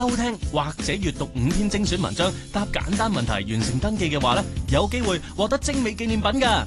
收聽或者閱讀5篇精選文章，答簡單問題，完成登記嘅話呢，有機會獲得精美紀念品㗎。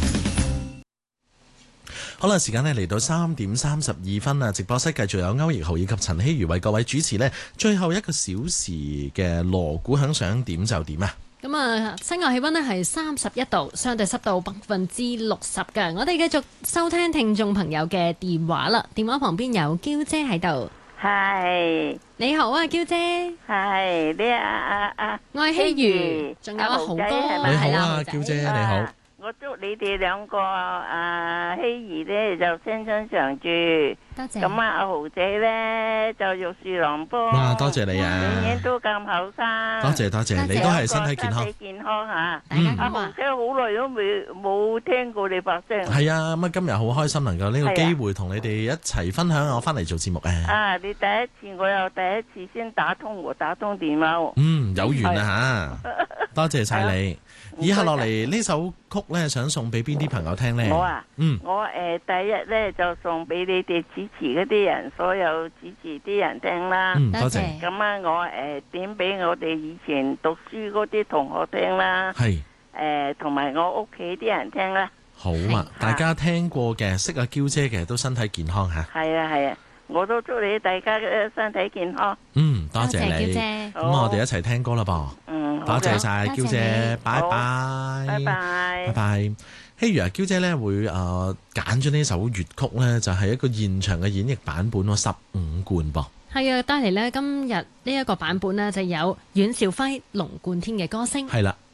好啦，時間呢嚟到3點32分啦，直播室繼續有歐奕豪以及陳希如為各位主持呢，最後1個小時嘅鑼鼓響，想點就點啊！ 咁啊，室外氣溫呢係31度，相對濕度60%嘅。我哋繼續收聽聽眾朋友嘅電話啦。電話旁邊有嬌姐喺度。 係， 你好啊，嬌姐。 係你我係希如，仲有豪哥。 你好啊，嬌姐你好。 我祝你哋兩個希兒咧就青春常駐， 多謝。 咁阿豪仔咧就玉樹臨風。 哇，多謝你啊！ 永遠都咁後生。 多謝多謝，你都係身體健康。 身體健康啊！ 阿豪仔好耐都冇聽過你把聲。 係啊，咁啊今日好開心能夠呢個機會同你哋一齊分享我翻嚟做節目啊！ 你第一次我又第一次先打通電話喎。 有緣啊吓，多謝晒你。以下落嚟呢首曲咧，想送俾邊啲朋友聽呢？ 我第一咧就送俾你哋主持嗰啲人，所有主持啲人聽啦。 多謝。 咁啊，我點俾我哋以前讀書嗰啲同學聽啦。 係。 同埋我屋企啲人聽啦。 好啊，大家聽過嘅，識阿嬌姐嘅都身體健康吓。 係啊，我都祝你大家嘅身體健康。 多謝你。咁我哋一齊聽歌啦噃。多謝晒嬌姐，拜拜。 拜拜。 拜拜。希如啊，嬌姐咧會揀咗呢首粵曲咧，就係一個現場嘅演繹版本喎，15貫噃。 係啊，帶嚟咧今日呢一個版本呢，就有阮兆輝、龍貫天嘅歌聲。 係啦。